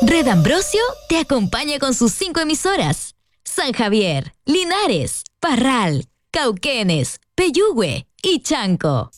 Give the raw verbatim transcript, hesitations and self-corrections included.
Red Ambrosio te acompaña con sus cinco emisoras. San Javier, Linares, Parral, Cauquenes, Peyúgue y Chanco.